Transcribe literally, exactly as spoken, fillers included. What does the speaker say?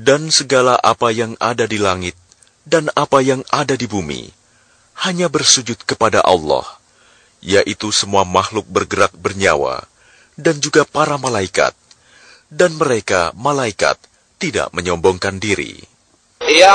Dan segala apa yang ada di langit dan apa yang ada di bumi hanya bersujud kepada Allah, yaitu semua makhluk bergerak bernyawa dan juga para malaikat. Dan mereka, malaikat, tidak menyombongkan diri.